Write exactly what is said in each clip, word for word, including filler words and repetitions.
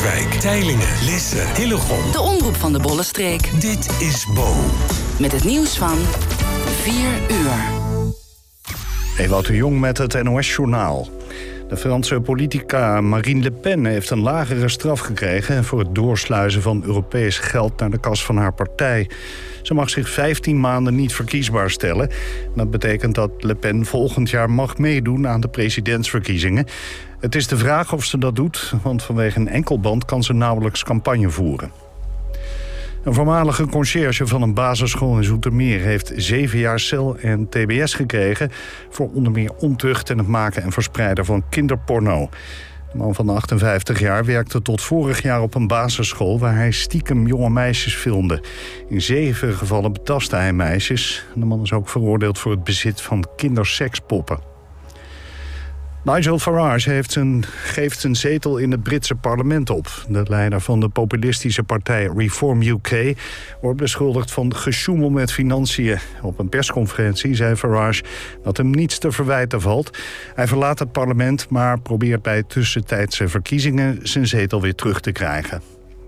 Katwijk, Teylingen, Lisse, Hillegom. De omroep van de Bollenstreek. Dit is Bo. Met het nieuws van vier uur. Ewout de Jong met het N O S-journaal. De Franse politica Marine Le Pen heeft een lagere straf gekregen voor het doorsluizen van Europees geld naar de kas van haar partij. Ze mag zich vijftien maanden niet verkiesbaar stellen. Dat betekent dat Le Pen volgend jaar mag meedoen aan de presidentsverkiezingen. Het is de vraag of ze dat doet, want vanwege een enkelband kan ze nauwelijks campagne voeren. Een voormalige conciërge van een basisschool in Zoetermeer heeft zeven jaar cel en T B S gekregen voor onder meer ontucht en het maken en verspreiden van kinderporno. De man van achtenvijftig jaar werkte tot vorig jaar op een basisschool waar hij stiekem jonge meisjes filmde. In zeven gevallen betastte hij meisjes. De man is ook veroordeeld voor het bezit van kindersekspoppen. Nigel Farage heeft zijn, geeft zijn zetel in het Britse parlement op. De leider van de populistische partij Reform U K wordt beschuldigd van gesjoemel met financiën. Op een persconferentie zei Farage dat hem niets te verwijten valt. Hij verlaat het parlement, maar probeert bij tussentijdse verkiezingen zijn zetel weer terug te krijgen.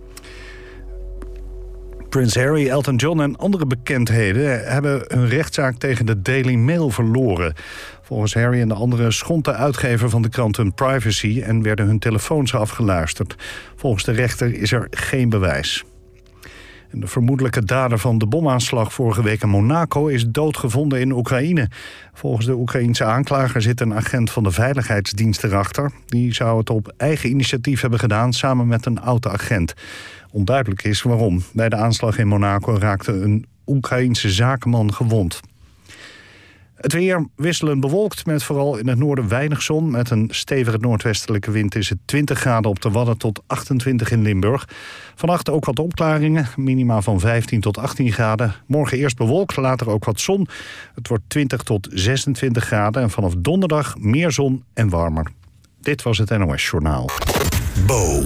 Prins Harry, Elton John en andere bekendheden hebben hun rechtszaak tegen de Daily Mail verloren. Volgens Harry en de anderen schond de uitgever van de krant hun privacy en werden hun telefoons afgeluisterd. Volgens de rechter is er geen bewijs. En de vermoedelijke dader van de bomaanslag vorige week in Monaco is doodgevonden in Oekraïne. Volgens de Oekraïense aanklager zit een agent van de veiligheidsdienst erachter. Die zou het op eigen initiatief hebben gedaan samen met een oude agent. Onduidelijk is waarom. Bij de aanslag in Monaco raakte een Oekraïense zakenman gewond. Het weer wisselend bewolkt met vooral in het noorden weinig zon. Met een stevige noordwestelijke wind is het twintig graden op de Wadden tot achtentwintig in Limburg. Vannacht ook wat opklaringen, minima van vijftien tot achttien graden. Morgen eerst bewolkt, later ook wat zon. Het wordt twintig tot zesentwintig graden en vanaf donderdag meer zon en warmer. Dit was het N O S-journaal. Bo.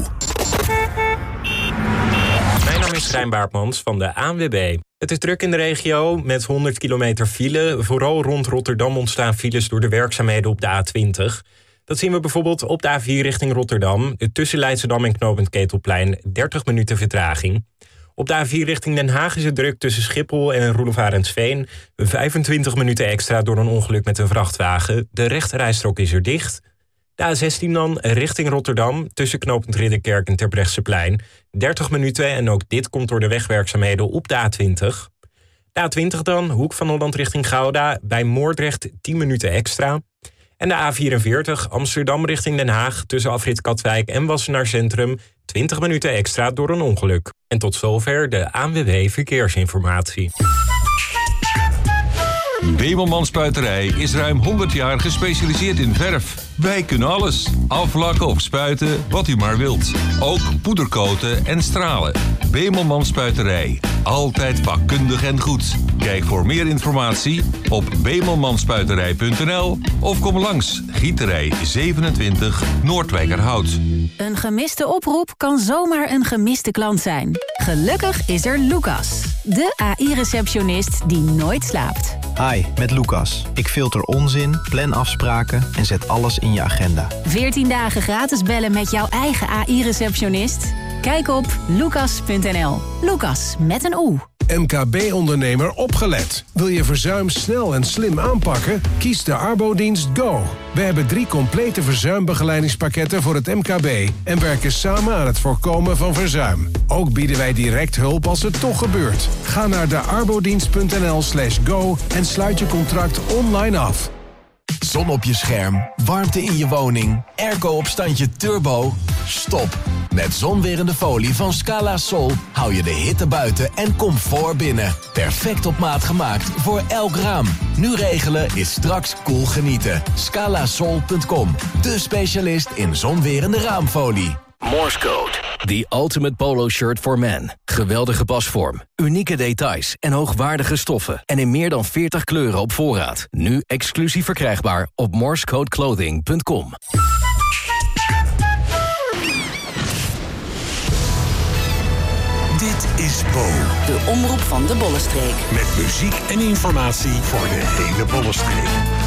Mijn naam is Stijn Baartmans van de A N W B. Het is druk in de regio met honderd kilometer file. Vooral rond Rotterdam ontstaan files door de werkzaamheden op de A twintig. Dat zien we bijvoorbeeld op de A vier richting Rotterdam. Tussen Leidschendam en knooppunt Ketelplein dertig minuten vertraging. Op de A vier richting Den Haag is het druk tussen Schiphol en Roelof Arendsveen. vijfentwintig minuten extra door een ongeluk met een vrachtwagen. De rechterrijstrook is er dicht. De A zestien dan richting Rotterdam tussen knooppunt Ridderkerk en Terbrechtseplein. dertig minuten en ook dit komt door de wegwerkzaamheden op de A twintig. De A twintig dan, hoek van Holland richting Gouda, bij Moordrecht tien minuten extra. En de A vierenveertig Amsterdam richting Den Haag tussen afrit Katwijk en Wassenaar Centrum twintig minuten extra door een ongeluk. En tot zover de A N W B Verkeersinformatie. Bemelman Spuiterij is ruim honderd jaar gespecialiseerd in verf. Wij kunnen alles. Aflakken of spuiten, wat u maar wilt. Ook poederkoten en stralen. Bemelman Spuiterij. Altijd vakkundig en goed. Kijk voor meer informatie op bemelmanspuiterij punt n l of kom langs Gieterij zevenentwintig Noordwijkerhout. Een gemiste oproep kan zomaar een gemiste klant zijn. Gelukkig is er Lucas, de A I-receptionist die nooit slaapt. Hi, met Lucas. Ik filter onzin, plan afspraken en zet alles in je agenda. veertien dagen gratis bellen met jouw eigen A I-receptionist? Kijk op lucas punt n l. Lucas met een O. M K B-ondernemer opgelet. Wil je verzuim snel en slim aanpakken? Kies de Arbodienst Go. We hebben drie complete verzuimbegeleidingspakketten voor het M K B... en werken samen aan het voorkomen van verzuim. Ook bieden wij direct hulp als het toch gebeurt. Ga naar de arbodienst punt n l slash go en sluit je contract online af. Zon op je scherm, warmte in je woning, airco op standje turbo. Stop. Met zonwerende folie van Scala Sol hou je de hitte buiten en comfort binnen. Perfect op maat gemaakt voor elk raam. Nu regelen is straks cool genieten. scala sol punt com, de specialist in zonwerende raamfolie. Morse Code. The ultimate polo shirt for men. Geweldige pasvorm, unieke details en hoogwaardige stoffen. En in meer dan veertig kleuren op voorraad. Nu exclusief verkrijgbaar op morsecodeclothing punt com. Dit is Bo. De omroep van de Bollenstreek. Met muziek en informatie voor de hele Bollenstreek.